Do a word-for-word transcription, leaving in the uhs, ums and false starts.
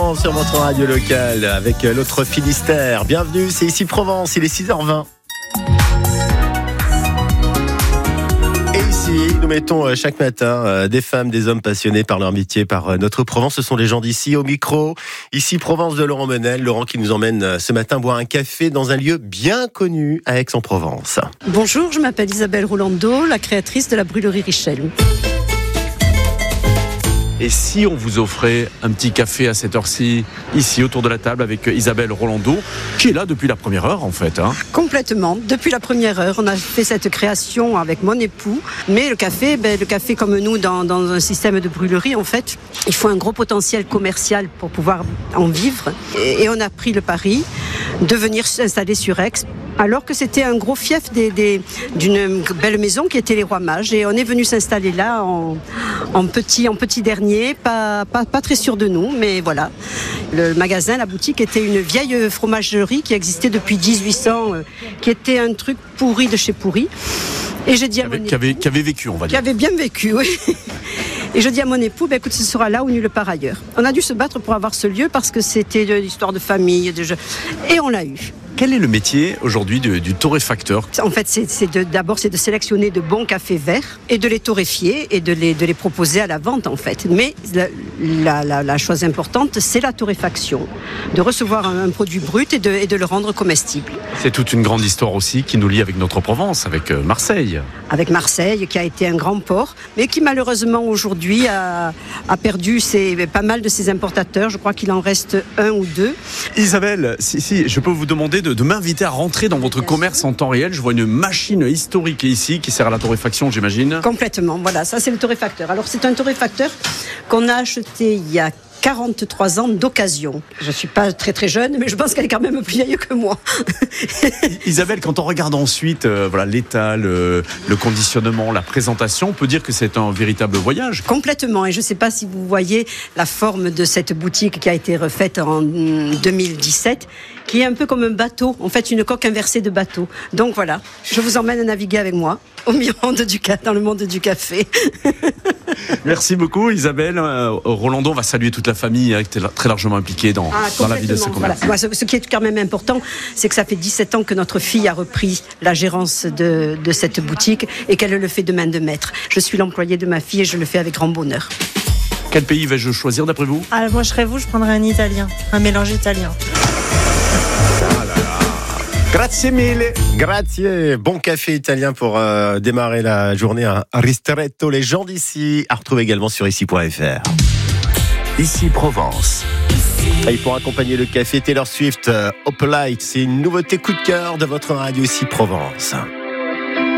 Provence sur votre radio locale avec l'autre Finistère. Bienvenue, c'est Ici Provence, il est six heures vingt. Et ici, nous mettons chaque matin des femmes, des hommes passionnés par leur métier, par notre Provence. Ce sont les gens d'ici au micro. Ici Provence de Laurent Menel. Laurent qui nous emmène ce matin boire un café dans un lieu bien connu à Aix-en-Provence. Bonjour, je m'appelle Isabelle Rolando, la créatrice de la brûlerie Richel. Et si on vous offrait un petit café à cette heure-ci, ici autour de la table avec Isabelle Rolando, qui est là depuis la première heure en fait hein. Complètement, depuis la première heure, on a fait cette création avec mon époux. Mais le café, ben, le café comme nous dans, dans un système de brûlerie en fait, il faut un gros potentiel commercial pour pouvoir en vivre. Et, et on a pris le pari de venir s'installer sur Aix. Alors que c'était un gros fief des, des, d'une belle maison qui était les Rois Mages. Et on est venu s'installer là en, en, petit, en petit dernier, pas, pas, pas très sûr de nous, mais voilà. Le magasin, la boutique était une vieille fromagerie qui existait depuis dix-huit cents, euh, qui était un truc pourri de chez pourri. Et j'ai dit à mon époux, qui, avait, qui avait vécu, on va dire. Qui avait bien vécu, oui. Et je dis à mon époux, ben écoute, ce sera là ou nulle part ailleurs. On a dû se battre pour avoir ce lieu parce que c'était de l'histoire de famille, de jeux. Et on l'a eu. Quel est le métier aujourd'hui du, du torréfacteur ? En fait, c'est, c'est de, d'abord, c'est de sélectionner de bons cafés verts et de les torréfier et de les, de les proposer à la vente, en fait. Mais la, la, la, la chose importante, c'est la torréfaction. De recevoir un, un produit brut et de, et de le rendre comestible. C'est toute une grande histoire aussi qui nous lie avec notre Provence, avec Marseille. Avec Marseille, qui a été un grand port, mais qui malheureusement aujourd'hui a, a perdu ses, pas mal de ses importateurs. Je crois qu'il en reste un ou deux. Isabelle, si, si je peux vous demander de, de m'inviter à rentrer dans votre commerce en temps réel. Je vois une machine historique ici qui sert à la torréfaction, j'imagine. Complètement, voilà, ça c'est le torréfacteur. Alors c'est un torréfacteur qu'on a acheté il y a quarante-trois ans d'occasion. Je ne suis pas très très jeune, mais je pense qu'elle est quand même plus vieille que moi. Isabelle, quand on regarde ensuite euh, voilà, l'état, le, le conditionnement, la présentation, on peut dire que c'est un véritable voyage. Complètement, et je ne sais pas si vous voyez la forme de cette boutique qui a été refaite en deux mille dix-sept, qui est un peu comme un bateau, en fait une coque inversée de bateau. Donc voilà, je vous emmène à naviguer avec moi au monde du, dans le monde du café. Merci beaucoup Isabelle. Euh, Rolando, on va saluer toute la famille hein, qui est très largement impliquée dans, ah, dans la vie de ce commerce. Voilà. Ce, ce qui est quand même important, c'est que ça fait dix-sept ans que notre fille a repris la gérance de, de cette boutique et qu'elle le fait de main de maître. Je suis l'employée de ma fille et je le fais avec grand bonheur. Quel pays vais-je choisir d'après vous ? Ah, moi je serais vous, je prendrais un italien, un mélange italien. Grazie mille. Grazie. Bon café italien pour euh, démarrer la journée à Ristretto. Les gens d'ici à retrouver également sur ici point f r. Ici Provence. Et pour accompagner le café, Taylor Swift, euh, Opalite, c'est une nouveauté coup de cœur de votre radio Ici Provence.